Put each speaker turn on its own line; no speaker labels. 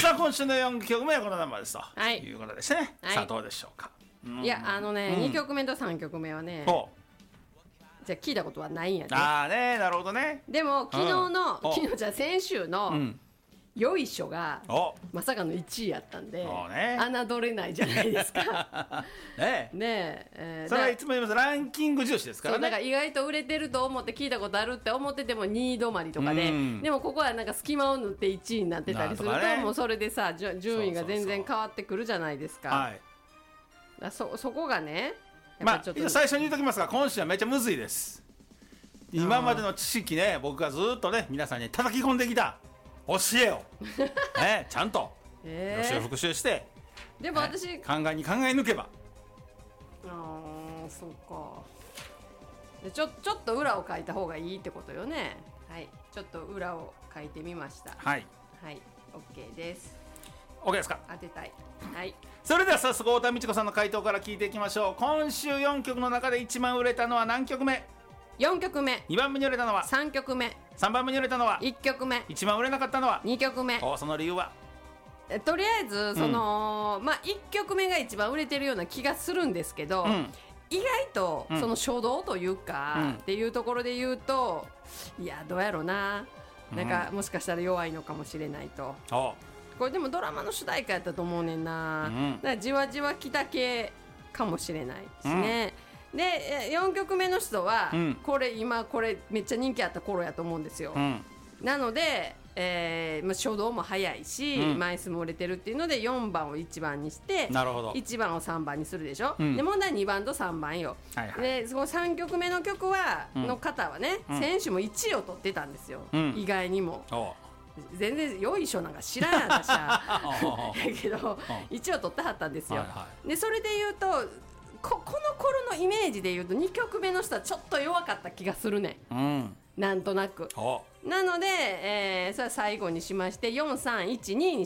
さあ今週の4曲目はこのナンバーですと、
はい、
いうことですね、
はい、
さあどうでしょうか。
いや2曲目と3曲目はね、じゃあ聞いたことはないんやね。
ああね、なるほどね。
でも昨日じゃ先週の、よいしょがまさかの1位やったんで、侮れないじゃないですか。
ねえ、それはいつも言いますランキング重視ですからね。
そうだから意外と売れてると思って聞いたことあるって思ってても2位止まりとかで、でもここはなんか隙間を縫って1位になってたりすると、もうそれでさ順位が全然変わってくるじゃないですか。はい、そこがね、
まあ最初に言うときますが、今週はめっちゃむずいです。今までの知識ね、僕がずっとね皆さんに叩き込んできた教えを、ちゃんと予習復習して、
でも私、
考え抜けば、
そうか。でちょっと裏を書いた方がいいってことよね。はい、ちょっと裏を書いてみました。はいはい、 OK です。
OK ですか。
当てたい。はい、
それでは早速太田美智子さんの回答から聞いていきましょう。今週4曲の中で一番売れたのは何曲目
？4曲目。
2番目に売れたのは
3曲目。
3番目に売れたのは
1曲目。
一番売れなかったのは
2曲目。
その理由は？
とりあえず1曲目が一番売れてるような気がするんですけど、意外とその初動というか、っていうところで言うと、いやどうやろうな、なんかもしかしたら弱いのかもしれないと。これでもドラマの主題歌やったと思うねんな、だからじわじわきた系かもしれないですね。で4曲目の人は、これめっちゃ人気あった頃やと思うんですよ。なので、初動も早いし、枚数も売れてるっていうので4番を1番にして、1番を3番にするでしょ。で問題は2番と3番よ。でその3曲目の曲の方はね、先週も1位を取ってたんですよ、意外にも。全然よいしょなんか知らんやん私はだけど1位を取ってはったんですよ。でそれで言うとこの頃のイメージで言うと2曲目の人はちょっと弱かった気がするね、なんとなく。なので、それは最後にしまして43122に